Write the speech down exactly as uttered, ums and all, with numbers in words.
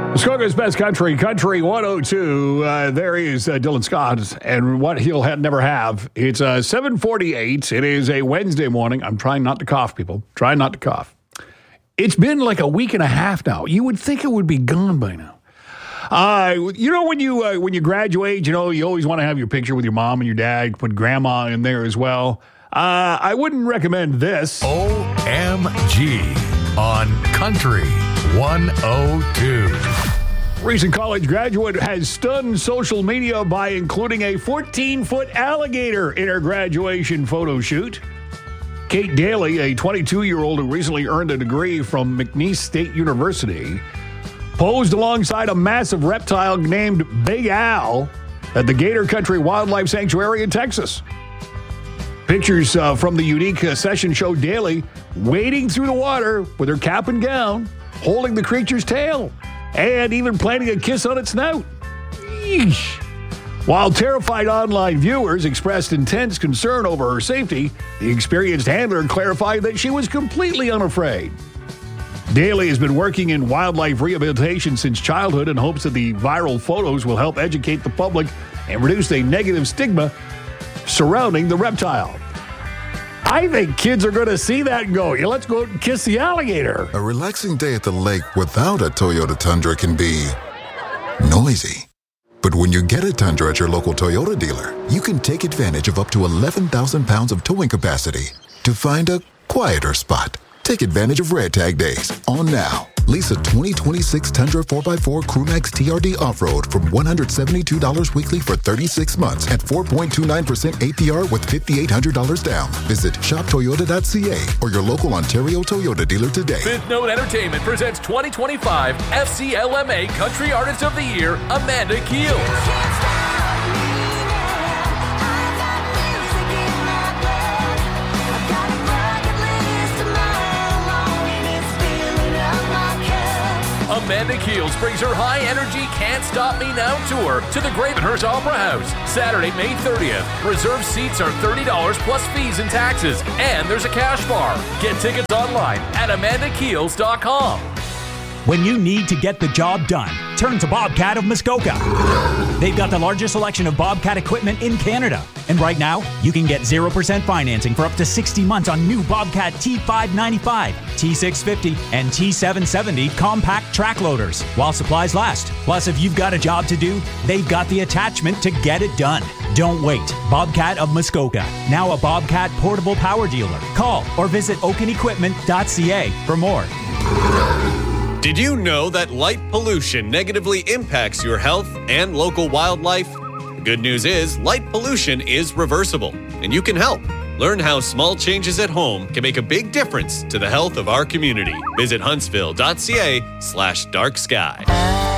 Muskoka's Best Country, Country one oh two. Uh, there is uh, Dylan Scott and what he'll ha- never have. It's uh, seven forty-eight. It is a Wednesday morning. I'm trying not to cough, people. Trying not to cough. It's been like a week and a half now. You would think it would be gone by now. Uh, you know, when you uh, when you graduate, you know, you always want to have your picture with your mom and your dad, put grandma in there as well. Uh, I wouldn't recommend this. O M G on Country one oh two. Recent college graduate has stunned social media by including a fourteen-foot alligator in her graduation photo shoot. Kate Daly, a twenty-two-year-old who recently earned a degree from McNeese State University, posed alongside a massive reptile named Big Al at the Gator Country Wildlife Sanctuary in Texas. Pictures uh, from the unique uh, session show Daly wading through the water with her cap and gown, holding the creature's tail, and even planting a kiss on its snout. Yeesh. While terrified online viewers expressed intense concern over her safety, the experienced handler clarified that she was completely unafraid. Daly has been working in wildlife rehabilitation since childhood and hopes that the viral photos will help educate the public and reduce a negative stigma surrounding the reptile. I think kids are going to see that and go, yeah, let's go and kiss the alligator. A relaxing day at the lake without a Toyota Tundra can be noisy. But when you get a Tundra at your local Toyota dealer, you can take advantage of up to eleven thousand pounds of towing capacity to find a quieter spot. Take advantage of Red Tag Days on now. Lease a twenty twenty-six Tundra four by four Crewmax T R D Off-Road from one hundred seventy-two dollars weekly for thirty-six months at four point two nine percent A P R with five thousand eight hundred dollars down. Visit shop toyota dot c a or your local Ontario Toyota dealer today. Fifth Note Entertainment presents twenty twenty-five F C L M A Country Artist of the Year, Amanda Keels. Amanda Keels brings her high-energy Can't Stop Me Now tour to the Gravenhurst Opera House, Saturday, May thirtieth. Reserved seats are thirty dollars plus fees and taxes, and there's a cash bar. Get tickets online at amanda keels dot com. When you need to get the job done, turn to Bobcat of Muskoka. They've got the largest selection of Bobcat equipment in Canada. And right now, you can get zero percent financing for up to sixty months on new Bobcat T five ninety-five, T six fifty, and T seven seventy compact track loaders while supplies last. Plus, if you've got a job to do, they've got the attachment to get it done. Don't wait. Bobcat of Muskoka, now a Bobcat portable power dealer. Call or visit oaken equipment dot c a for more. Did you know that light pollution negatively impacts your health and local wildlife? The good news is light pollution is reversible, and you can help. Learn how small changes at home can make a big difference to the health of our community. Visit huntsville dot c a slash dark sky.